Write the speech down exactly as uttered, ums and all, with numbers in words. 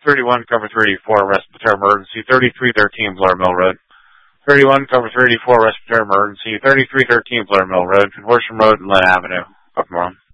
thirty-one, cover three eighty-four, respiratory emergency, thirty-three thirteen, Blair Mill Road. thirty-one, cover three eighty-four, respiratory emergency, thirty-three thirteen, Blair Mill Road, Horsham Road and Lynn Avenue. Up and